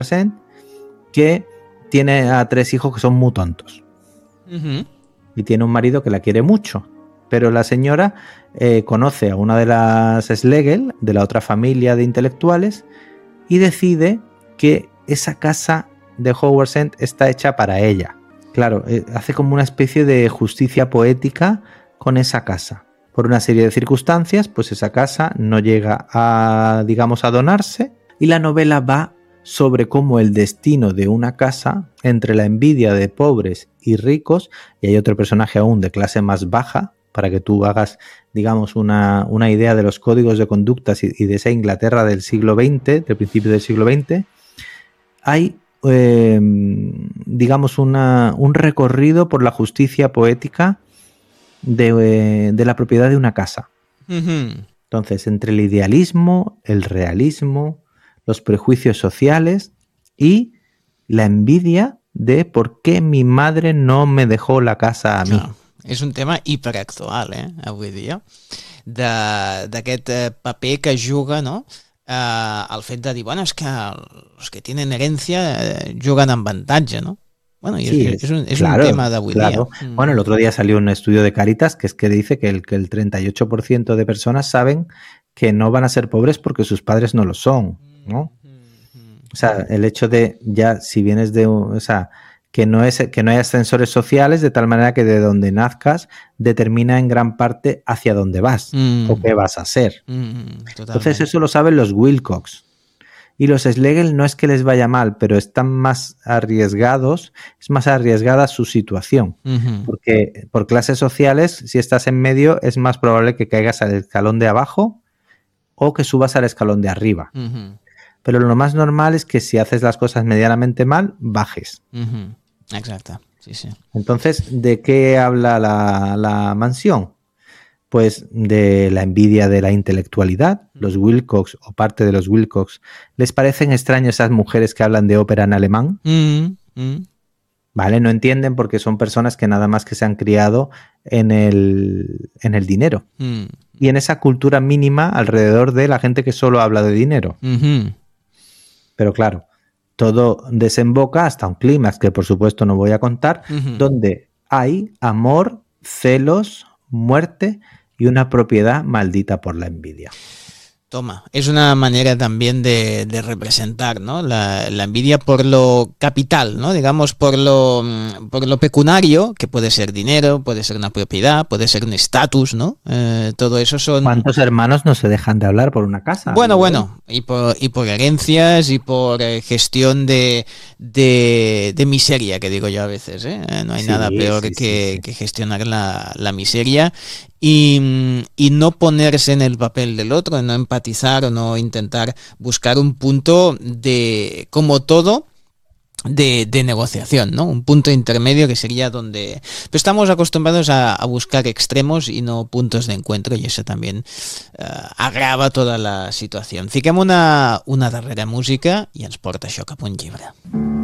que tiene a 3 hijos que son muy tontos. Uh-huh. Y tiene un marido que la quiere mucho. Pero la señora conoce a una de las Schlegel, de la otra familia de intelectuales, y decide que esa casa de Hogwarts End está hecha para ella. Claro, hace como una especie de justicia poética con esa casa. Por una serie de circunstancias, pues esa casa no llega a, digamos, a donarse, y la novela va sobre cómo el destino de una casa, entre la envidia de pobres y ricos, y hay otro personaje aún de clase más baja, para que tú hagas, digamos, una idea de los códigos de conductas y de esa Inglaterra del siglo XX, del principio del siglo XX, hay, digamos, un recorrido por la justicia poética de la propiedad de una casa. Uh-huh. Entonces, entre el idealismo, el realismo, los prejuicios sociales y la envidia de por qué mi madre no me dejó la casa a mí. Clar. És un tema hiperactual, avui dia, d'aquest paper que juga, no? El fet de dir, bueno, és que els que tenen herència juguen amb avantatge, ¿no? Bueno, y Sí, es un claro, tema de hoy claro. día. Bueno, el otro día salió un estudio de Caritas que es que dice que el 38% de personas saben que no van a ser pobres porque sus padres no lo son, ¿no? O sea, el hecho de ya, si vienes de un, o sea, que no hay ascensores sociales, de tal manera que de donde nazcas determina en gran parte hacia dónde vas o qué vas a ser. Entonces eso lo saben los Wilcox. Y los Schlegel no es que les vaya mal, pero están más arriesgados, es más arriesgada su situación. Uh-huh. Porque por clases sociales, si estás en medio, es más probable que caigas al escalón de abajo o que subas al escalón de arriba. Uh-huh. Pero lo más normal es que si haces las cosas medianamente mal, bajes. Uh-huh. Exacte, sí, sí. Entonces, ¿de qué habla la mansión? Pues de la envidia de la intelectualidad. Los Wilcox o parte de los Wilcox les parecen extraños esas mujeres que hablan de ópera en alemán. ¿Vale? No entienden porque son personas que nada más que se han criado en el dinero. Y en esa cultura mínima alrededor de la gente que solo habla de dinero. Pero claro, todo desemboca hasta un clímax que por supuesto no voy a contar, donde hay amor, celos, muerte y una propiedad maldita por la envidia. Toma, es una manera también de representar, ¿no? La envidia por lo capital, ¿no? Digamos, por lo pecunario, que puede ser dinero, puede ser una propiedad, puede ser un estatus, ¿no? Todo eso son... ¿Cuántos hermanos no se dejan de hablar por una casa? Bueno, y por herencias y por gestión de miseria, que digo yo a veces, ¿eh? No hay nada peor que gestionar la miseria y no ponerse en el papel del otro, no empatizar o no intentar buscar un punto de, como todo, de negociación, ¿no? Un punto intermedio que sería donde... Pero estamos acostumbrados a buscar extremos y no puntos de encuentro, y eso también agrava toda la situació. Fiquem una darrera música i ens porta això cap a un llibre.